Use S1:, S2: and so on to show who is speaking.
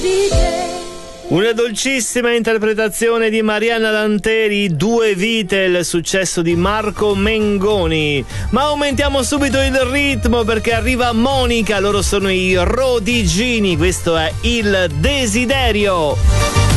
S1: Una dolcissima interpretazione di Marianna Lanteri, Due vite, il successo di Marco Mengoni. Ma aumentiamo subito il ritmo perché arriva Monica, loro sono i Rodigini, questo è Il Desiderio.